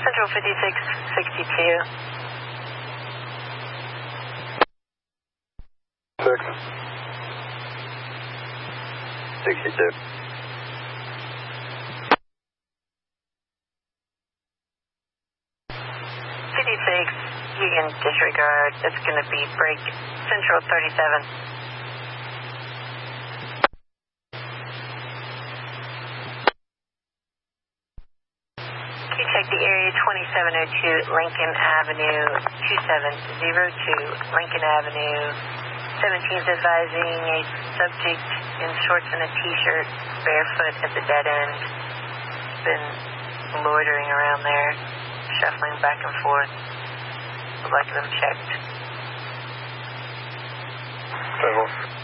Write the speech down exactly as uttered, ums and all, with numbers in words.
Central fifty-six sixty-two. Six. sixty-two. fifty-six, you can disregard. That's going to be break Central thirty-seven. Can you check the area twenty-seven oh two Lincoln Avenue, two seven zero two Lincoln Avenue, seventeenth advising a subject in shorts and a t-shirt, barefoot at the dead end. Been loitering around there, shuffling back and forth. Would like them checked. Several.